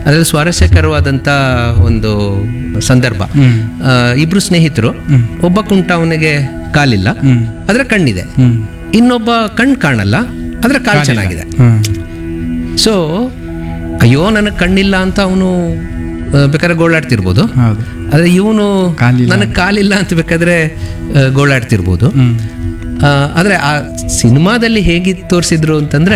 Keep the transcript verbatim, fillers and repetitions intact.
ಅದ್ರಲ್ಲಿ ಸ್ವಾರಸ್ಯಕರವಾದಂಥ ಒಂದು ಸಂದರ್ಭ. ಆ, ಇಬ್ರು ಸ್ನೇಹಿತರು, ಒಬ್ಬ ಕುಂಟ, ಅವನಿಗೆ ಕಾಲಿಲ್ಲ ಆದ್ರೆ ಕಣ್ಣಿದೆ, ಇನ್ನೊಬ್ಬ ಕಣ್ಣು ಕಾಣಲ್ಲ ಆದ್ರೆ ಕಾಲು ಚೆನ್ನಾಗಿದೆ. ಸೊ ಅಯ್ಯೋ ನನಗೆ ಕಣ್ಣಿಲ್ಲ ಅಂತ ಅವನು ಬೇಕಾದ್ರೆ ಗೋಳಾಡ್ತಿರ್ಬೋದು, ಆದ್ರೆ ಇವನು ನನಗೆ ಕಾಲಿಲ್ಲ ಅಂತ ಬೇಕಾದ್ರೆ ಗೋಳಾಡ್ತಿರ್ಬೋದು. ಆದರೆ ಆ ಸಿನಿಮಾದಲ್ಲಿ ಹೇಗೆ ತೋರಿಸಿದ್ರು ಅಂತಂದ್ರೆ